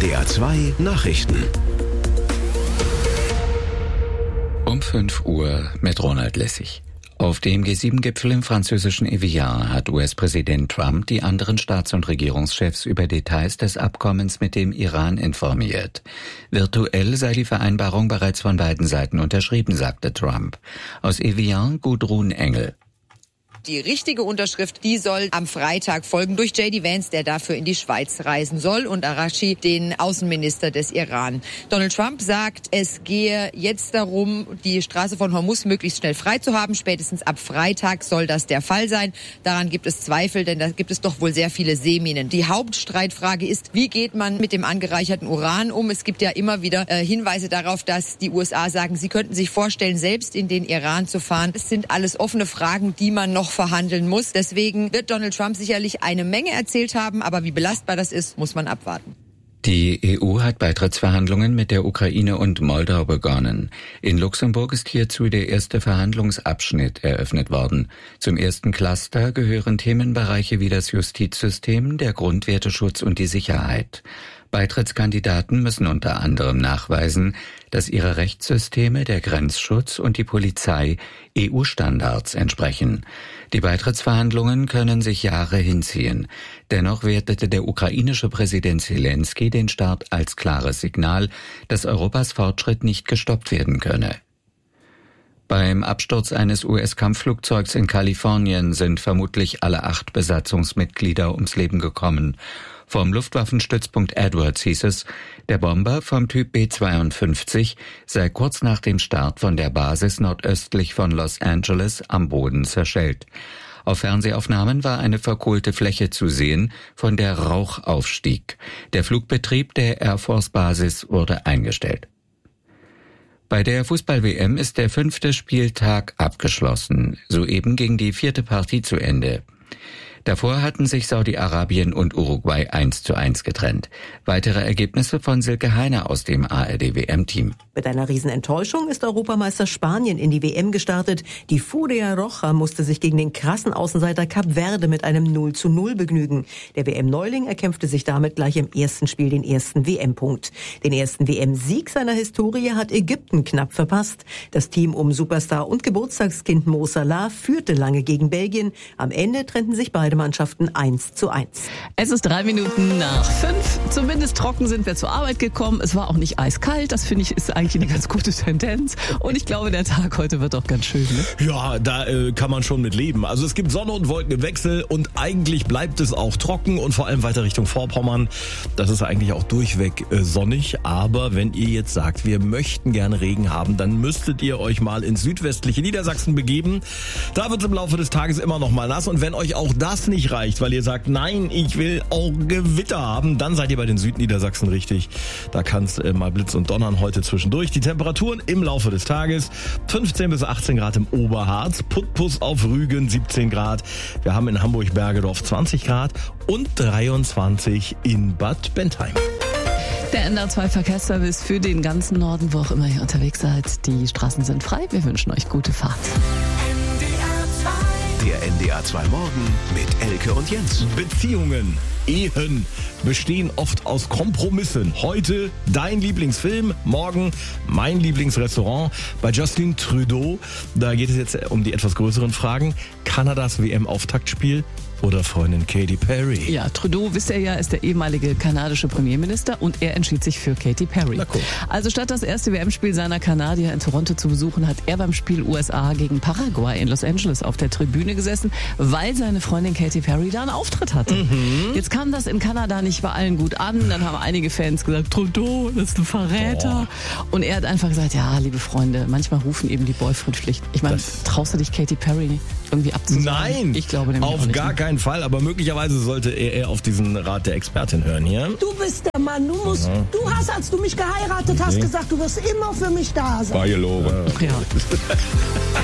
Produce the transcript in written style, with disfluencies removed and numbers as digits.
NDR 2 Nachrichten. Um 5 Uhr mit Ronald Lessig. Auf dem G7-Gipfel im französischen Evian hat US-Präsident Trump die anderen Staats- und Regierungschefs über Details des Abkommens mit dem Iran informiert. Virtuell sei die Vereinbarung bereits von beiden Seiten unterschrieben, sagte Trump. Aus Evian Gudrun Engel. Die richtige Unterschrift, die soll am Freitag folgen durch J.D. Vance, der dafür in die Schweiz reisen soll, und Araghchi, den Außenminister des Iran. Donald Trump sagt, es gehe jetzt darum, die Straße von Hormuz möglichst schnell frei zu haben. Spätestens ab Freitag soll das der Fall sein. Daran gibt es Zweifel, denn da gibt es doch wohl sehr viele Seeminen. Die Hauptstreitfrage ist, wie geht man mit dem angereicherten Uran um? Es gibt ja immer wieder Hinweise darauf, dass die USA sagen, sie könnten sich vorstellen, selbst in den Iran zu fahren. Es sind alles offene Fragen, die man noch verhandeln muss. Deswegen wird Donald Trump sicherlich eine Menge erzählt haben, aber wie belastbar das ist, muss man abwarten. Die EU hat Beitrittsverhandlungen mit der Ukraine und Moldau begonnen. In Luxemburg ist hierzu der erste Verhandlungsabschnitt eröffnet worden. Zum ersten Cluster gehören Themenbereiche wie das Justizsystem, der Grundwerteschutz und die Sicherheit. Beitrittskandidaten müssen unter anderem nachweisen, dass ihre Rechtssysteme, der Grenzschutz und die Polizei EU-Standards entsprechen. Die Beitrittsverhandlungen können sich Jahre hinziehen. Dennoch wertete der ukrainische Präsident Zelensky den Start als klares Signal, dass Europas Fortschritt nicht gestoppt werden könne. Beim Absturz eines US-Kampfflugzeugs in Kalifornien sind vermutlich alle 8 Besatzungsmitglieder ums Leben gekommen. Vom Luftwaffenstützpunkt Edwards hieß es, der Bomber vom Typ B-52 sei kurz nach dem Start von der Basis nordöstlich von Los Angeles am Boden zerschellt. Auf Fernsehaufnahmen war eine verkohlte Fläche zu sehen, von der Rauch aufstieg. Der Flugbetrieb der Air Force Basis wurde eingestellt. Bei der Fußball-WM ist der 5. Spieltag abgeschlossen. Soeben ging die 4. Partie zu Ende. Davor hatten sich Saudi-Arabien und Uruguay 1:1 getrennt. Weitere Ergebnisse von Silke Heiner aus dem ARD-WM-Team. Mit einer Riesenenttäuschung ist Europameister Spanien in die WM gestartet. Die Furia Roja musste sich gegen den krassen Außenseiter Kap Verde mit einem 0:0 begnügen. Der WM-Neuling erkämpfte sich damit gleich im ersten Spiel den ersten WM-Punkt. Den ersten WM-Sieg seiner Historie hat Ägypten knapp verpasst. Das Team um Superstar und Geburtstagskind Mo Salah führte lange gegen Belgien. Am Ende trennten sich beide Mannschaften 1:1. Es ist 3 Minuten nach 5. Zumindest trocken sind wir zur Arbeit gekommen. Es war auch nicht eiskalt. Das finde ich ist eigentlich eine ganz gute Tendenz. Und ich glaube, der Tag heute wird auch ganz schön. Ne? Ja, da kann man schon mit leben. Also es gibt Sonne und Wolkenwechsel und eigentlich bleibt es auch trocken und vor allem weiter Richtung Vorpommern. Das ist eigentlich auch durchweg sonnig. Aber wenn ihr jetzt sagt, wir möchten gerne Regen haben, dann müsstet ihr euch mal ins südwestliche Niedersachsen begeben. Da wird es im Laufe des Tages immer noch mal nass. Und wenn euch auch das nicht reicht, weil ihr sagt, nein, ich will auch Gewitter haben, dann seid ihr bei den Südniedersachsen richtig. Da kann es mal Blitz und Donnern heute zwischendurch. Die Temperaturen im Laufe des Tages 15 bis 18 Grad im Oberharz, Putbus auf Rügen 17 Grad. Wir haben in Hamburg-Bergedorf 20 Grad und 23 in Bad Bentheim. Der NDR 2 Verkehrsservice für den ganzen Norden, wo auch immer ihr unterwegs seid. Die Straßen sind frei. Wir wünschen euch gute Fahrt. Der NDR 2 Morgen mit Elke und Jens. Beziehungen, Ehen bestehen oft aus Kompromissen. Heute dein Lieblingsfilm, morgen mein Lieblingsrestaurant. Bei Justin Trudeau, da geht es jetzt um die etwas größeren Fragen. Kanadas WM-Auftaktspiel oder Freundin Katy Perry? Ja, Trudeau, wisst ihr ja, ist der ehemalige kanadische Premierminister und er entschied sich für Katy Perry. Na cool. Also statt das erste WM-Spiel seiner Kanadier in Toronto zu besuchen, hat er beim Spiel USA gegen Paraguay in Los Angeles auf der Tribüne gesessen, weil seine Freundin Katy Perry da einen Auftritt hatte. Jetzt kam das in Kanada nicht bei allen gut an. Dann haben einige Fans gesagt, Trudeau, das ist ein Verräter. Und er hat einfach gesagt, ja, liebe Freunde, manchmal rufen eben die Boyfriend-Pflicht. Ich meine, traust du dich Katy Perry irgendwie abzusagen? Nein, ich glaube nämlich auf auch nicht. gar keinen Fall. Aber möglicherweise sollte er eher auf diesen Rat der Expertin hören hier. Du bist der Mann, du hast, als du mich geheiratet hast, gesagt, du wirst immer für mich da sein. War gelogen. Ja.